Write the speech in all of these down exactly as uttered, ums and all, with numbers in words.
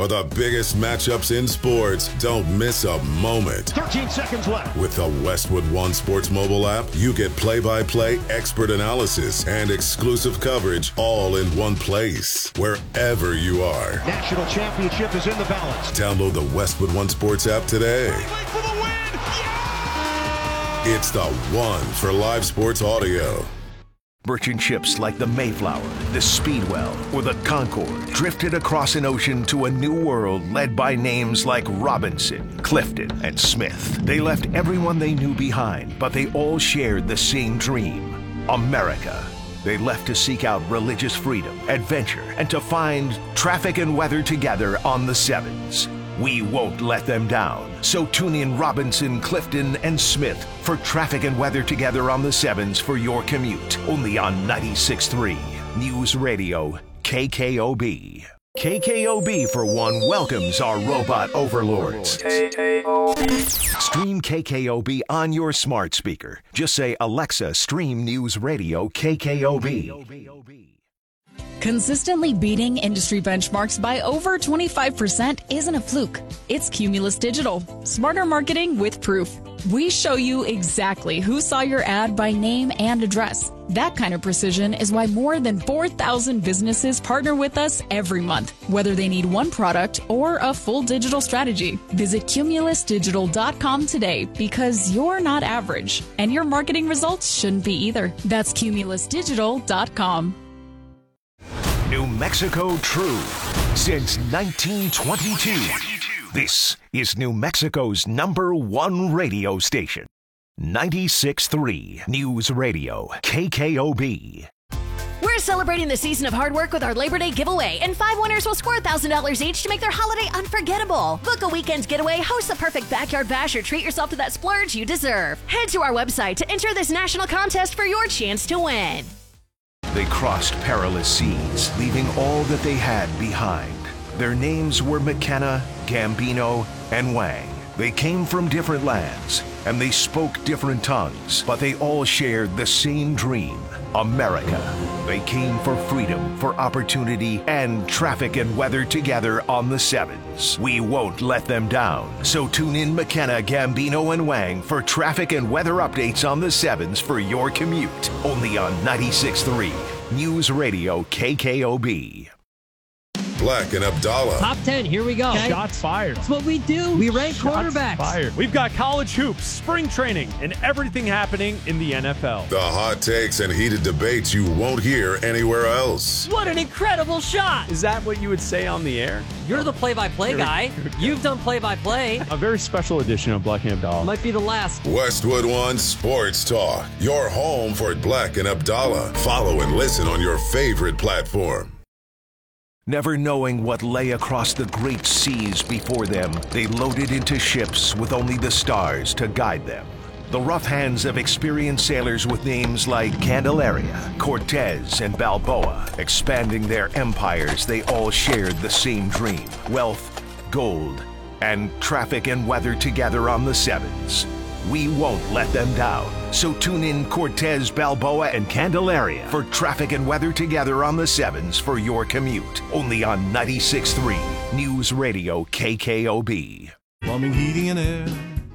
For the biggest matchups in sports, don't miss a moment. thirteen seconds left. With the Westwood One Sports mobile app, you get play-by-play expert analysis and exclusive coverage all in one place, wherever you are. National championship is in the balance. Download the Westwood One Sports app today. For the win! Yeah! It's the one for live sports audio. Merchant ships like the Mayflower, the Speedwell, or the Concorde drifted across an ocean to a new world led by names like Robinson, Clifton, and Smith. They left everyone they knew behind, but they all shared the same dream: America. They left to seek out religious freedom, adventure, and to find traffic and weather together on the Sevens. We won't let them down. So tune in Robinson, Clifton, and Smith for traffic and weather together on the Sevens for your commute. Only on ninety-six point three News Radio K K O B. K K O B, for one, welcomes our robot overlords. Stream K K O B on your smart speaker. Just say, Alexa, stream News Radio K K O B. Consistently beating industry benchmarks by over twenty-five percent isn't a fluke. It's Cumulus Digital. Smarter marketing with proof. We show you exactly who saw your ad by name and address. That kind of precision is why more than four thousand businesses partner with us every month, whether they need one product or a full digital strategy. Visit cumulus digital dot com today, because you're not average, and your marketing results shouldn't be either. That's cumulus digital dot com. New Mexico True since nineteen twenty-two. This is New Mexico's number one radio station. ninety-six point three News Radio K K O B. We're celebrating the season of hard work with our Labor Day giveaway, and five winners will score one thousand dollars each to make their holiday unforgettable. Book a weekend's getaway, host the perfect backyard bash, or treat yourself to that splurge you deserve. Head to our website to enter this national contest for your chance to win. They crossed perilous seas, leaving all that they had behind. Their names were McKenna, Gambino, and Wang. They came from different lands, and they spoke different tongues, but they all shared the same dream: America. They came for freedom, for opportunity, and traffic and weather together on the Sevens. We won't let them down. So tune in McKenna, Gambino, and Wang for traffic and weather updates on the Sevens for your commute. Only on ninety-six point three News Radio K K O B. Black and Abdallah. Top ten, here we go. Okay. Shots fired. That's what we do. We rank Shots quarterbacks. Fired. We've got college hoops, spring training, and everything happening in the N F L. The hot takes and heated debates you won't hear anywhere else. What an incredible shot. Is that what you would say on the air? You're the play-by-play guy. You've done play-by-play. A very special edition of Black and Abdallah. Might be the last. Westwood One Sports Talk, your home for Black and Abdallah. Follow and listen on your favorite platform. Never knowing what lay across the great seas before them, they loaded into ships with only the stars to guide them. The rough hands of experienced sailors with names like Candelaria, Cortez, and Balboa. Expanding their empires, they all shared the same dream: wealth, gold, and traffic and weather together on the Sevens. We won't let them down. So tune in Cortez, Balboa, and Candelaria for traffic and weather together on the Sevens for your commute. Only on ninety-six point three News Radio K K O B. Plumbing, heating, and air.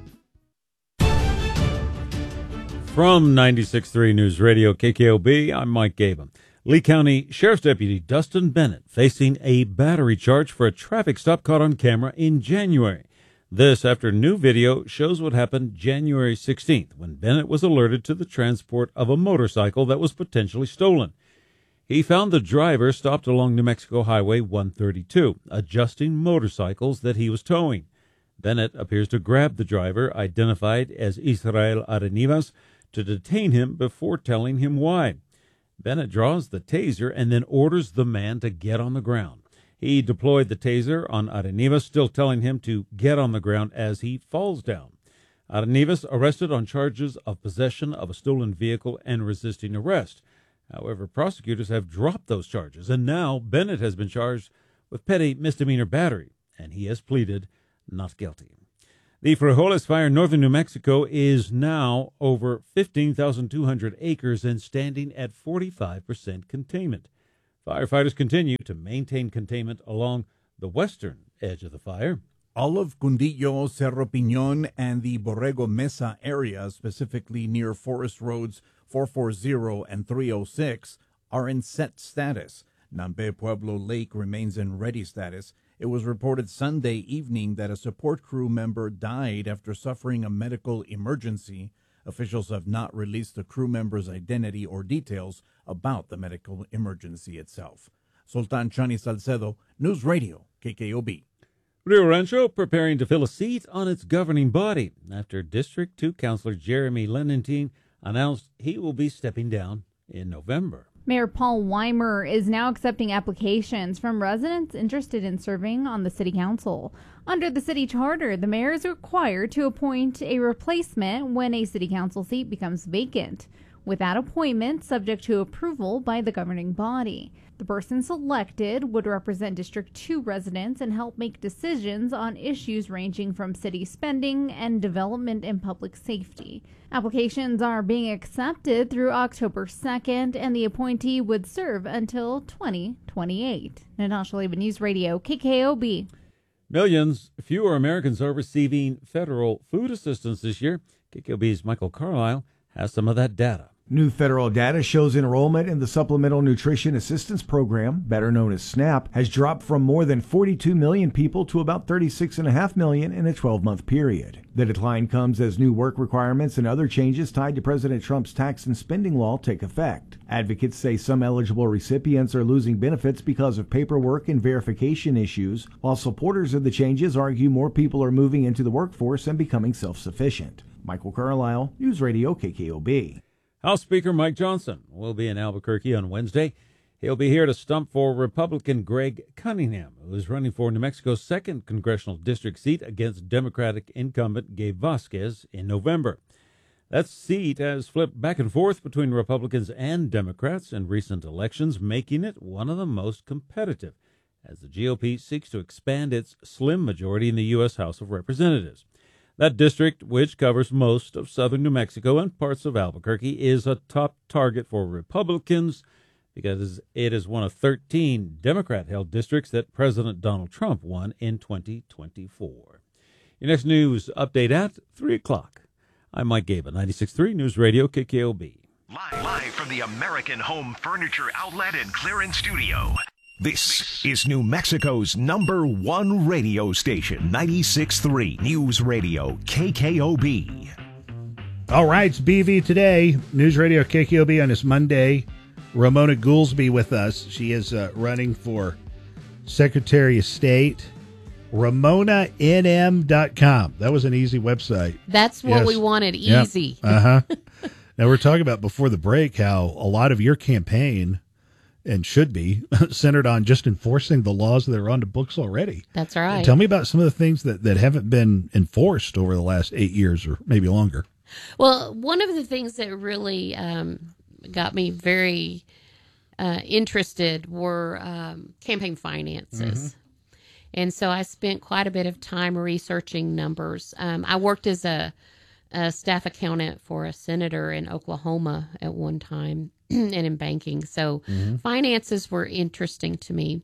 From ninety-six point three News Radio K K O B, I'm Mike Gaben. Lee County Sheriff's Deputy Dustin Bennett facing a battery charge for a traffic stop caught on camera in January. This after new video shows what happened January sixteenth, when Bennett was alerted to the transport of a motorcycle that was potentially stolen. He found the driver stopped along New Mexico Highway one thirty-two, adjusting motorcycles that he was towing. Bennett appears to grab the driver, identified as Israel Arenivas, to detain him before telling him why. Bennett draws the taser and then orders the man to get on the ground. He deployed the taser on Arenivas, still telling him to get on the ground as he falls down. Arenivas arrested on charges of possession of a stolen vehicle and resisting arrest. However, prosecutors have dropped those charges, and now Bennett has been charged with petty misdemeanor battery, and he has pleaded not guilty. The Frijoles Fire in northern New Mexico is now over fifteen thousand two hundred acres and standing at forty-five percent containment. Firefighters continue to maintain containment along the western edge of the fire. All of Cundillo, Cerro Piñon, and the Borrego Mesa area, specifically near Forest Roads four forty and three oh six, are in set status. Nambe Pueblo Lake remains in ready status. It was reported Sunday evening that a support crew member died after suffering a medical emergency. Officials have not released the crew member's identity or details about the medical emergency itself. Sultan Chani Salcedo, News Radio, K K O B. Rio Rancho preparing to fill a seat on its governing body after District two Councilor Jeremy Lenentine announced he will be stepping down in November. Mayor Paul Weimer is now accepting applications from residents interested in serving on the city council. Under the city charter, the mayor is required to appoint a replacement when a city council seat becomes vacant, with that appointment subject to approval by the governing body. The person selected would represent District two residents and help make decisions on issues ranging from city spending and development and public safety. Applications are being accepted through October second, and the appointee would serve until twenty twenty-eight. Natasha Levin, News Radio, K K O B. Millions fewer Americans are receiving federal food assistance this year. K K O B's Michael Carlisle has some of that data. New federal data shows enrollment in the Supplemental Nutrition Assistance Program, better known as SNAP, has dropped from more than forty-two million people to about thirty-six point five million in a twelve-month period. The decline comes as new work requirements and other changes tied to President Trump's tax and spending law take effect. Advocates say some eligible recipients are losing benefits because of paperwork and verification issues, while supporters of the changes argue more people are moving into the workforce and becoming self-sufficient. Michael Carlisle, News Radio K K O B. House Speaker Mike Johnson will be in Albuquerque on Wednesday. He'll be here to stump for Republican Greg Cunningham, who is running for New Mexico's second congressional district seat against Democratic incumbent Gabe Vasquez in November. That seat has flipped back and forth between Republicans and Democrats in recent elections, making it one of the most competitive as the G O P seeks to expand its slim majority in the U S House of Representatives. That district, which covers most of southern New Mexico and parts of Albuquerque, is a top target for Republicans because it is one of thirteen Democrat-held districts that President Donald Trump won in twenty twenty-four. Your next news update at three o'clock. I'm Mike Gabe, ninety-six point three News Radio K K O B. Live, live from the American Home Furniture Outlet and Clearance Studio. This is New Mexico's number one radio station, ninety-six point three News Radio K K O B. All right, it's B V Today, News Radio K K O B on this Monday. Ramona Goolsby with us. She is uh, running for Secretary of State. Ramona N M dot com. That was an easy website. That's what yes. we wanted, easy. Yep. Uh-huh. Now, we're talking about before the break how a lot of your campaign, and should be, centered on just enforcing the laws that are on the books already. That's right. Tell me about some of the things that, that haven't been enforced over the last eight years or maybe longer. Well, one of the things that really um, got me very uh, interested were um, campaign finances. Mm-hmm. And so I spent quite a bit of time researching numbers. Um, I worked as a, a staff accountant for a senator in Oklahoma at one time. And in banking. So mm-hmm. finances were interesting to me.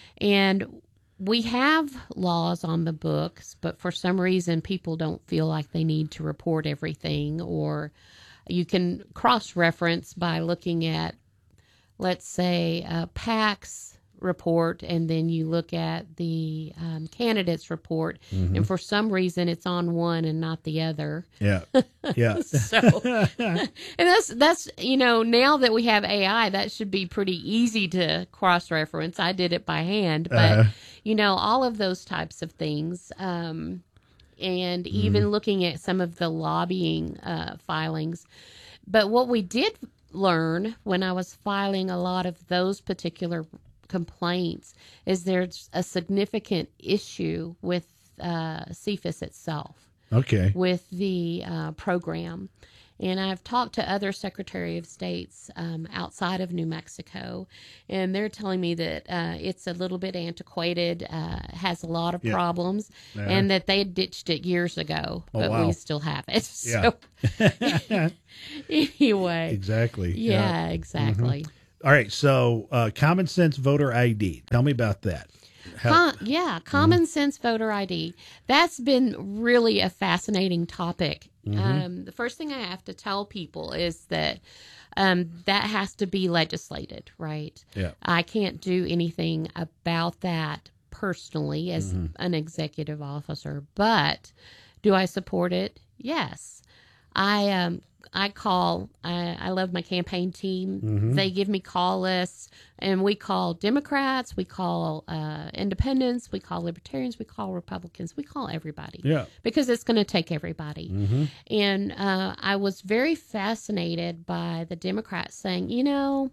And we have laws on the books, but for some reason people don't feel like they need to report everything. Or you can cross-reference by looking at, let's say, a PAC's report, and then you look at the um, candidate's report, mm-hmm. and for some reason it's on one and not the other. Yeah, yeah. so, and that's that's you know, now that we have A I, that should be pretty easy to cross-reference. I did it by hand, but uh-huh. you know, all of those types of things, um, and mm. even looking at some of the lobbying uh, filings. But what we did learn when I was filing a lot of those particular complaints is there's a significant issue with uh, C F I S itself. Okay. With the uh, program. And I've talked to other Secretary of States um, outside of New Mexico, and they're telling me that uh, it's a little bit antiquated, uh, has a lot of yeah. problems, uh-huh. and that they ditched it years ago, oh, but wow. we still have it. Yeah. So anyway. Exactly. Yeah, yeah. exactly. Mm-hmm. All right, so uh, common sense voter I D. Tell me about that. How- Com- yeah, common mm-hmm. sense voter I D. That's been really a fascinating topic. Mm-hmm. Um, the first thing I have to tell people is that um, that has to be legislated, right? Yeah. I can't do anything about that personally as mm-hmm. an executive officer, but do I support it? Yes. I um I call, I, I love my campaign team. Mm-hmm. They give me call lists, and we call Democrats, we call uh, independents, we call libertarians, we call Republicans, we call everybody. Yeah. Because it's going to take everybody. Mm-hmm. And uh, I was very fascinated by the Democrats saying, you know,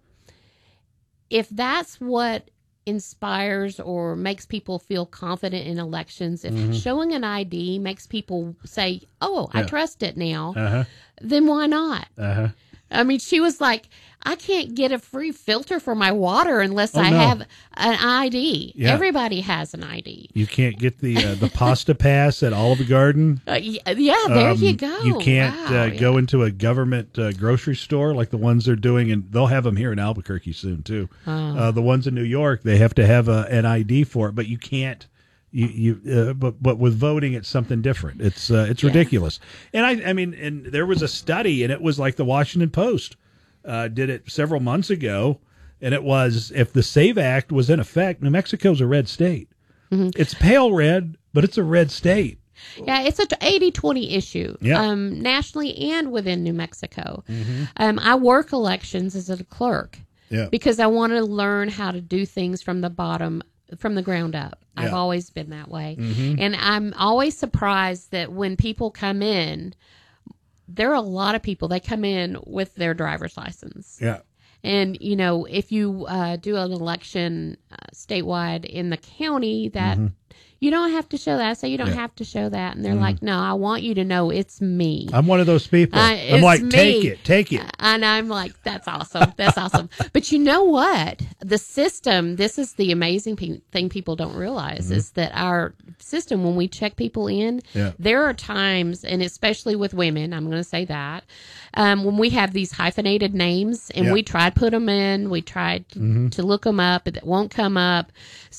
if that's what inspires or makes people feel confident in elections, if mm-hmm. showing an I D makes people say, oh, yeah. I trust it now, uh-huh. then why not? Uh-huh. I mean, she was like, I can't get a free filter for my water unless oh, I no. have an I D. Yeah. Everybody has an I D. You can't get the uh, the pasta pass at Olive Garden. Uh, yeah, there um, you go. You can't wow, uh, yeah. go into a government uh, grocery store like the ones they're doing, and they'll have them here in Albuquerque soon too. Oh. Uh, the ones in New York, they have to have a, an I D for it, but you can't. You you uh, but but with voting, it's something different. It's uh, it's Yeah. ridiculous. And I I mean, and there was a study, and it was like the Washington Post uh, did it several months ago, and it was if the SAVE Act was in effect, New Mexico's a red state. Mm-hmm. It's pale red, but it's a red state. Yeah, it's a eighty twenty issue Yeah. um, nationally and within New Mexico. Mm-hmm. Um, I work elections as a clerk Yeah. because I want to learn how to do things from the bottom, from the ground up. I've Yeah. always been that way. Mhm. And I'm always surprised that when people come in, there are a lot of people, they come in with their driver's license. Yeah. And, you know, if you uh, do an election uh, statewide in the county, that Mm-hmm. you don't have to show that. I say you don't Yeah. have to show that. And they're Mhm. like, no, I want you to know it's me. I'm one of those people. Uh, I'm it's like, me. take it, take it. And I'm like, that's awesome. That's awesome. But you know what? The system, this is the amazing pe- thing people don't realize, Mm-hmm. is that our system, when we check people in, Yeah. there are times, and especially with women, I'm going to say that, um, when we have these hyphenated names and Yeah. we try to put them in, we try to, Mhm. to look them up, it won't come up.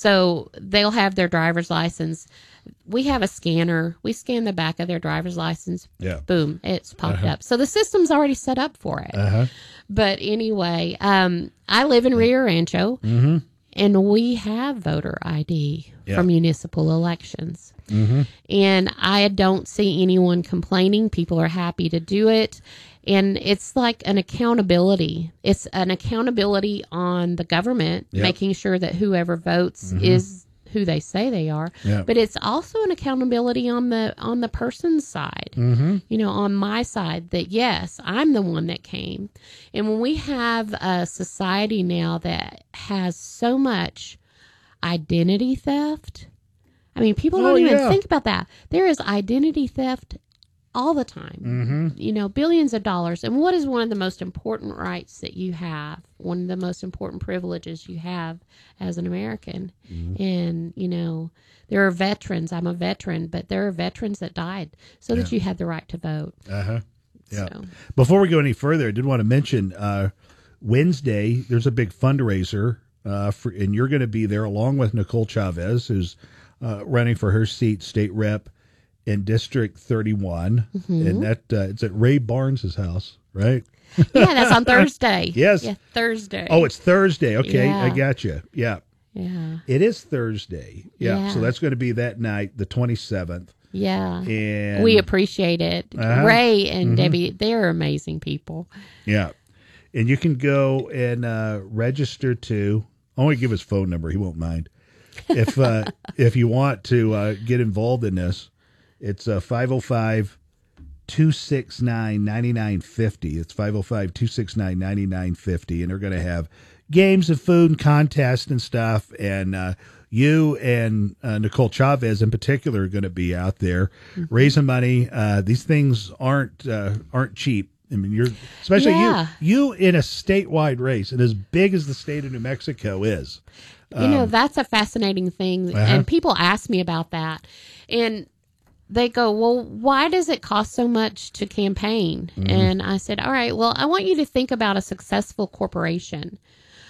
So they'll have their driver's license. We have a scanner. We scan the back of their driver's license. Yeah. Boom, it's popped Uh-huh. up. So the system's already set up for it. Uh-huh. But anyway, um, I live in Rio Rancho, Mm-hmm. and we have voter I D Yeah. for municipal elections. Mm-hmm. And I don't see anyone complaining. People are happy to do it. And it's like an accountability. It's an accountability on the government, Yep. making sure that whoever votes Mhm. is who they say they are. Yeah. But it's also an accountability on the on the person's side. Mm-hmm. You know, on my side, that yes, I'm the one that came. And when we have a society now that has so much identity theft, I mean, people don't Oh, even yeah. think about that. There is identity theft all the time. Mm-hmm. You know, billions of dollars. And what is one of the most important rights that you have? One of the most important privileges you have as an American. Mm-hmm. And, you know, there are veterans. I'm a veteran, but there are veterans that died so that Yeah. you had the right to vote. Uh-huh. Yeah. So. Before we go any further, I did want to mention uh, Wednesday, there's a big fundraiser, uh, for, and you're going to be there along with Nicole Chavez, who's uh, running for her seat, state rep in District thirty-one. Mhm. And that uh, it's at Ray Barnes's house, right? Yeah, that's on Thursday. Yes. Yeah, Thursday. Oh, it's Thursday. Okay, Yeah. I got you. Yeah. Yeah. It is Thursday. Yeah. Yeah. So that's going to be that night, the twenty-seventh. Yeah. And we appreciate it. Uh-huh. Ray and Mhm. Debbie, they're amazing people. Yeah. And you can go and uh, register to, I want to give his phone number. He won't mind. If uh, if you want to uh, get involved in this, it's uh, five oh five, two six nine, nine nine five oh. It's five oh five, two six nine, nine nine five oh. And they're going to have games and food and contests and stuff. And uh, you and uh, Nicole Chavez in particular are going to be out there Mm-hmm. raising money. Uh, these things aren't uh, aren't cheap. I mean, you're especially Yeah. you you in a statewide race, and as big as the state of New Mexico is. You know, um, that's a fascinating thing. Uh-huh. And people ask me about that. And they go, well, why does it cost so much to campaign? Mhm. And I said, all right, well, I want you to think about a successful corporation.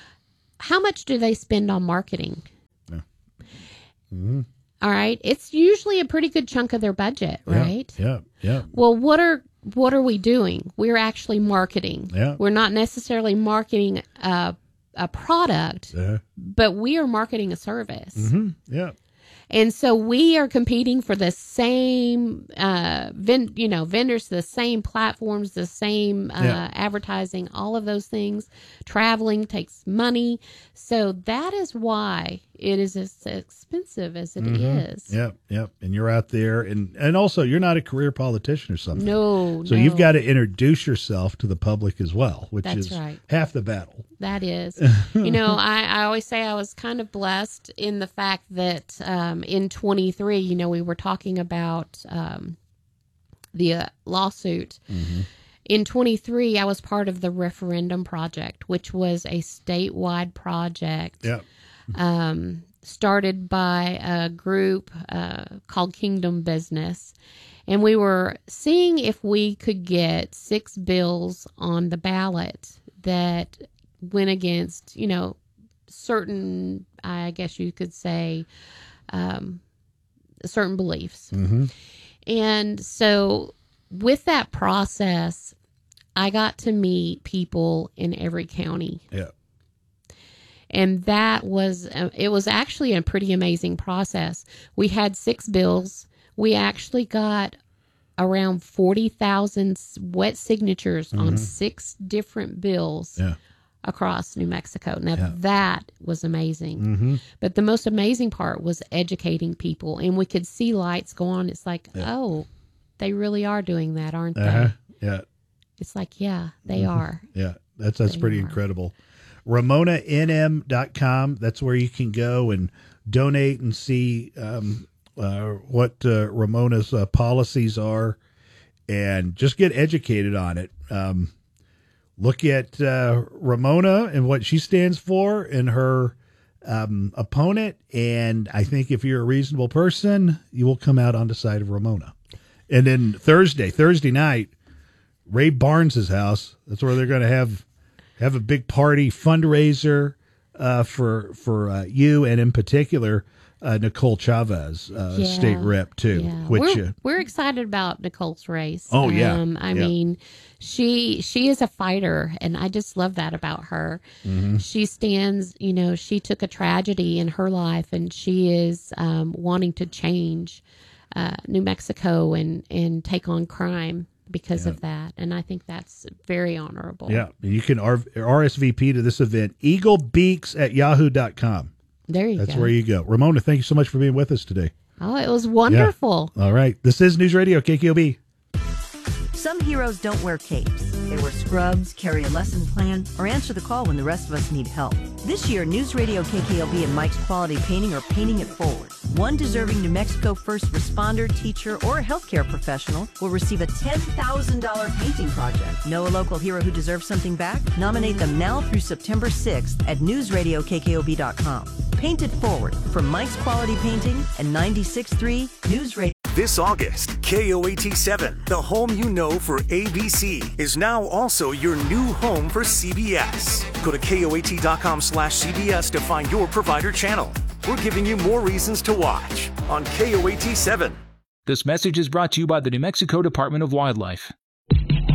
how much do they spend on marketing? Yeah. Mm-hmm. All right. It's usually a pretty good chunk of their budget, right? Yeah, yeah. Well, what are what are we doing? We're actually marketing. Yeah. We're not necessarily marketing a, a product, Yeah. but we are marketing a service. Mm-hmm. Yeah. And so we are competing for the same, uh, ven- you know, vendors, the same platforms, the same uh, Yeah. advertising, all of those things. Traveling takes money. So that is why it is as expensive as it Mhm. is. Yep, yep. And you're out there, and and also you're not a career politician or something. No, So no. you've got to introduce yourself to the public as well, which That's is right. half the battle. That is. You know, I, I always say I was kind of blessed in the fact that um, in twenty-three, you know, we were talking about um, the uh, lawsuit. Mm-hmm. In twenty-three, I was part of the Referendum Project, which was a statewide project Yep. um, started by a group uh, called Kingdom Business. And we were seeing if we could get six bills on the ballot that went against, you know, certain, I guess you could say, um, certain beliefs. Mm-hmm. And so with that process, I got to meet people in every county. Yeah. And that was, uh, it was actually a pretty amazing process. We had six bills. We actually got around forty thousand wet signatures Mm-hmm. on six different bills Yeah. across New Mexico. Now, Yeah. that was amazing. Mm-hmm. But the most amazing part was educating people. And we could see lights go on. It's like, Yeah. oh, they really are doing that, aren't Uh-huh. they? Yeah. It's like, yeah, they Mhm. are. Yeah. That's that's They pretty are. incredible. Ramona N M dot com. That's where you can go and donate and see um, uh, what uh, Ramona's uh, policies are, and just get educated on it. Um, look at uh, Ramona and what she stands for and her um, opponent, and I think if you're a reasonable person, you will come out on the side of Ramona. And then Thursday, Thursday night, Ray Barnes's house. That's where they're going to have have a big party fundraiser uh, for for uh, you, and in particular uh, Nicole Chavez, uh, Yeah. state rep too. Yeah. Which we're, uh, we're excited about Nicole's race. Oh, yeah. Um, I Yeah. mean, she she is a fighter, and I just love that about her. Mhm. She stands, you know, she took a tragedy in her life, and she is um, wanting to change uh, New Mexico and and take on crime because Yeah. of that. And I think that's very honorable. yeah, you can R- RSVP to this event. Eaglebeaks at yahoo dot com. There you That's go. where you go. Ramona, thank you so much for being with us today. Oh, it was wonderful. All right. This is News Radio K K O B. Some heroes don't wear capes. They wear scrubs, carry a lesson plan, or answer the call when the rest of us need help. This year, News Radio K K O B and Mike's Quality Painting are paying it forward. One deserving New Mexico first responder, teacher, or healthcare professional will receive a ten thousand dollars painting project. Know a local hero who deserves something back? Nominate them now through September sixth at news radio k k o b dot com. Paint it forward from Mike's Quality Painting and ninety-six point three News Radio. This August, K O A T seven, the home you know for A B C, is now also your new home for C B S. Go to K O A T dot com slash C B S to find your provider channel. We're giving you more reasons to watch on K O A T seven. This message is brought to you by the New Mexico Department of Wildlife.